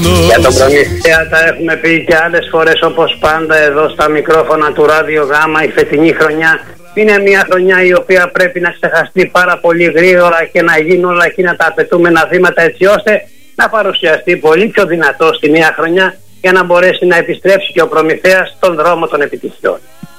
Για τον Προμηθέα τα έχουμε πει και άλλες φορές, όπως πάντα εδώ στα μικρόφωνα του Ράδιο Γάμα. Η φετινή χρονιά είναι μια χρονιά η οποία πρέπει να ξεχαστεί πάρα πολύ γρήγορα και να γίνουν όλα εκείνα τα απαιτούμενα βήματα, έτσι ώστε να παρουσιαστεί πολύ πιο δυνατό στη νέα χρονιά για να μπορέσει να επιστρέψει και ο Προμηθέας στον δρόμο των επιτυχιών.